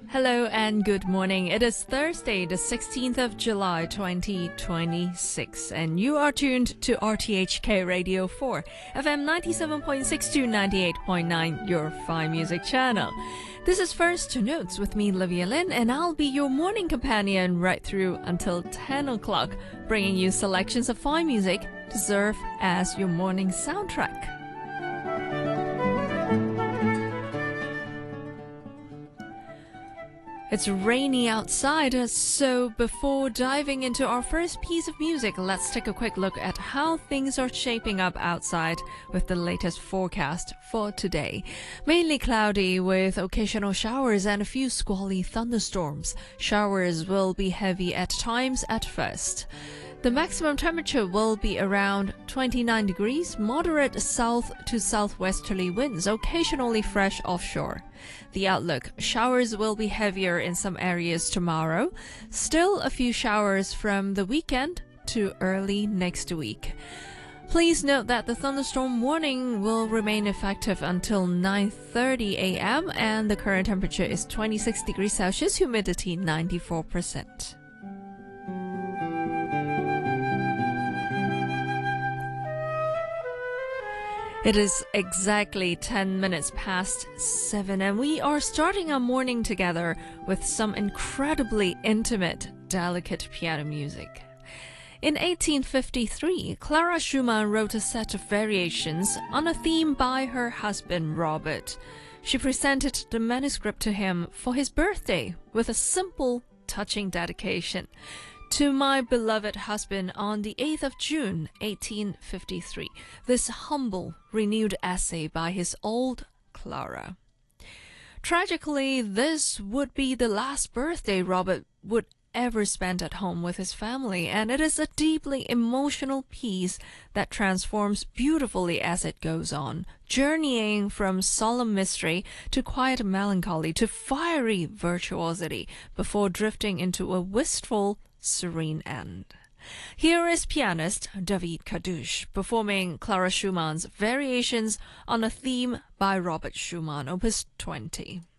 Hello and good morning. It is Thursday, the 16th of July, 2026, and you are tuned to RTHK Radio 4, FM 97.6 to 98.9, your Fine Music channel. This is First to Notes with me, Livia Lin, and I'll be your morning companion right through until 10 o'clock, bringing you selections of fine music to serve as your morning soundtrack. It's rainy outside, so before diving into our first piece of music, let's take a quick look at how things are shaping up outside with the latest forecast for today. Mainly cloudy with occasional showers and a few squally thunderstorms. Showers will be heavy at times at first. The maximum temperature will be around 29 degrees, moderate south to southwesterly winds, occasionally fresh offshore. The outlook: showers will be heavier in some areas tomorrow, still a few showers from the weekend to early next week. Please note that the thunderstorm warning will remain effective until 9:30 a.m. and the current temperature is 26 degrees Celsius, humidity 94%. It is exactly 10 minutes past 7, and we are starting our morning together with some incredibly intimate, delicate piano music. In 1853, Clara Schumann wrote a set of variations on a theme by her husband, Robert. She presented the manuscript to him for his birthday with a simple, touching dedication. To my beloved husband on the 8th of June, 1853, this humble, renewed essay by his old Clara. Tragically, this would be the last birthday Robert would ever spend at home with his family, and it is a deeply emotional piece that transforms beautifully as it goes on, journeying from solemn mystery to quiet melancholy to fiery virtuosity before drifting into a wistful, serene end. Here is pianist David Kadush performing Clara Schumann's variations on a theme by Robert Schumann, Opus 20.